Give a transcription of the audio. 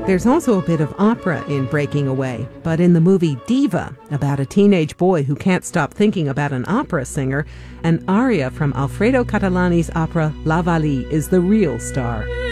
There's also a bit of opera in Breaking Away, but in the movie Diva, about a teenage boy who can't stop thinking about an opera singer, an aria from Alfredo Catalani's opera La Vallee is the real star.